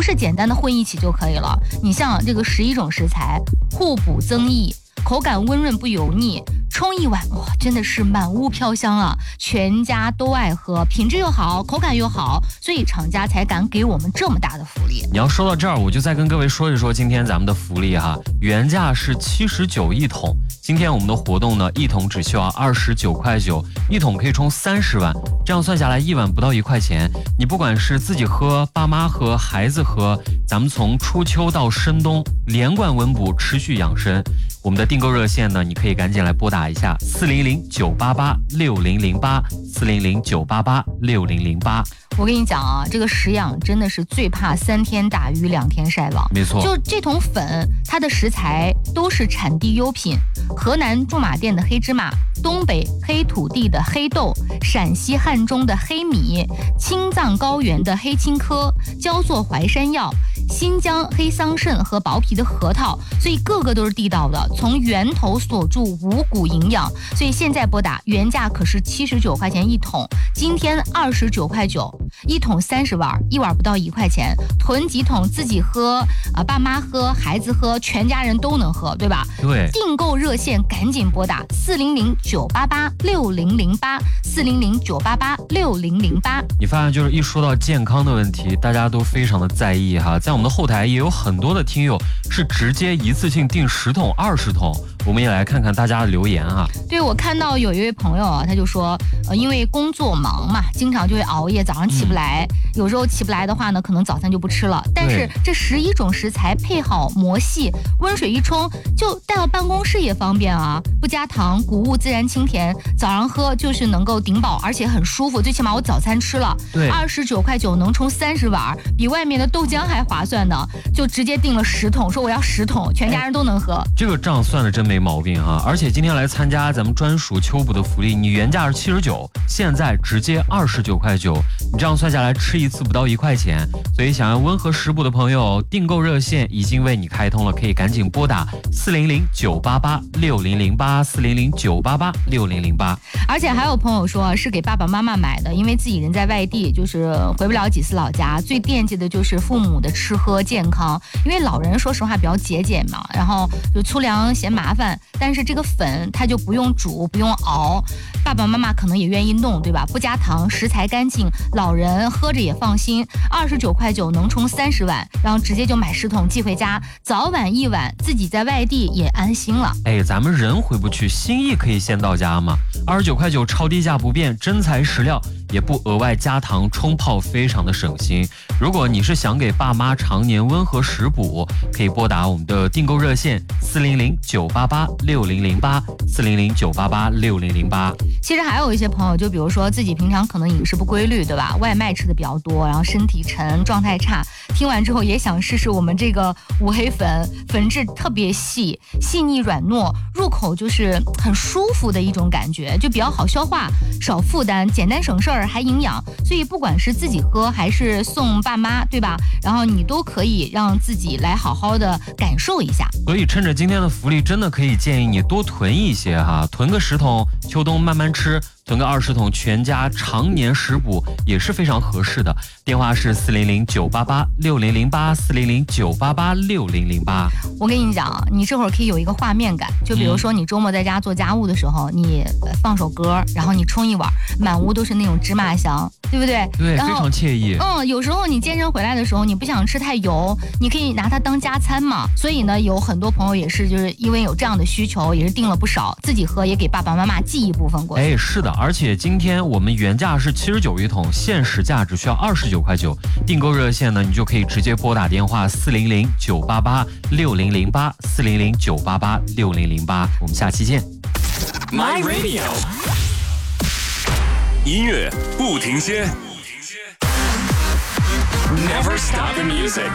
不是简单的混一起就可以了。你像这个11种食材，互补增益，口感温润不油腻，冲一碗哇，真的是满屋飘香啊！全家都爱喝，品质又好，口感又好，所以厂家才敢给我们这么大的福利。 你要说到这儿，我就再跟各位说一说今天咱们的福利哈，原价是79一桶，今天我们的活动呢，一桶只需要29块9，一桶可以冲30碗，这样算下来一碗不到1块钱。你不管是自己喝、爸妈喝、孩子喝，咱们从初秋到深冬连贯温补，持续养生。我们的订购热线呢，你可以赶紧来拨打一下400-988-6008，400-988-6008。 我跟你讲啊，这个食养真的是最怕3天打鱼2天晒网。 没错， 就这桶粉，它的食材都是产地优品，河南驻马店的黑芝麻，东北黑土地的黑豆，陕西汉中的黑米，青藏高原的黑青稞，焦作淮山药，新疆黑桑葚和薄皮的核桃，所以个个都是地道的，从源头锁住五谷营养。所以现在拨打原价可是79块钱一桶，今天29块9，一桶30碗，一碗不到1块钱，囤几桶自己喝，爸妈喝，孩子喝，全家人都能喝，对吧？ 对。 订购热线赶紧拨打400-988-6008，400-988-6008。 你发现就是一说到健康的问题，大家都非常的在意哈。在我们的后台也有很多的听友是直接一次性订10桶、20桶，我们也来看看大家的留言哈。 对，我看到有一位朋友啊，他就说，因为工作忙嘛，经常就会熬夜，早上起不来，有时候起不来的话呢，可能早餐就不吃了。但是这11种食材配好磨细，温水一冲，就带到办公室也方便啊，不加糖，谷物自然清甜，早上喝就是能够顶饱，而且很舒服，最起码我早餐吃了。 对 ，29块9能冲30碗，比外面的豆浆还划算呢，就直接订了10桶，说我要10桶，全家人都能喝。 这个账算的真没毛病哈！而且今天来参加咱们专属秋补的福利，你原价是79，现在直接29块9，你这样算下来吃一次不到1块钱。所以想要温和食补的朋友，订购热线已经为你开通了，可以赶紧拨打400-988-6008，400-988-6008。 而且还有朋友说是给爸爸妈妈买的，因为自己人在外地，就是回不了几次老家，最惦记的就是父母的吃喝健康。因为老人说实话比较节俭嘛，然后就粗粮嫌麻烦，但是这个粉它就不用煮不用熬，爸爸妈妈可能也愿意弄，对吧？不加糖，食材干净，老人喝着也放心。29块9能冲30碗，然后直接就买10桶寄回家，早晚一碗，自己在外地也安心了。 哎，咱们人回不去，心意可以先到家嘛。29块9超低价不变，真材实料，也不额外加糖冲泡，非常的省心。如果你是想给爸妈常年温和食补，可以拨打我们的订购热线400-988-6008，400-988-6008。 其实还有一些朋友，就比如说自己平常可能饮食不规律，对吧？外卖吃的比较多，然后身体沉，状态差，听完之后也想试试我们这个五黑粉，粉质特别细腻软糯，入口就是很舒服的一种感觉，就比较好消化，少负担，简单省事儿，还营养。所以不管是自己喝还是送爸妈，对吧？然后你都可以让自己来好好的感受一下。 所以趁着今天的福利，真的可以建议你多囤一些哈，囤个10桶，秋冬慢慢吃，囤个20桶，全家常年食补也是非常合适的。电话是400-988-6008，400-988-6008。 我跟你讲，你这会儿可以有一个画面感，就比如说你周末在家做家务的时候，你放首歌，然后你冲一碗，满屋都是那种芝麻香，对不对？ 对，非常惬意。 有时候你健身回来的时候，你不想吃太油，你可以拿它当加餐嘛。所以呢，有很多朋友也是就是因为有这样的需求，也是订了不少，自己喝也给爸爸妈妈寄一部分过去。 哎，是的，而且今天我们原价是79一桶，限时价只需要29块9。订购热线呢，你就可以直接拨打电话400-988-6008，400-988-6008。我们下期见。 My Radio， 音乐不停歇，Never stop the music。